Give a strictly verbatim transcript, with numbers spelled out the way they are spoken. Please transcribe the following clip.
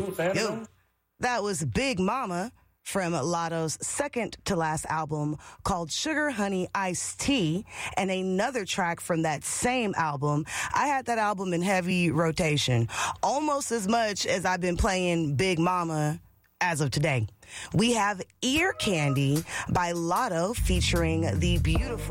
a fan Yo, of them? that was Big Mama from Lotto's second to last album called Sugar Honey Iced Tea, and another track from that same album. I had that album in heavy rotation, almost as much as I've been playing Big Mama as of today. We have Ear Candy by Lotto featuring the beautiful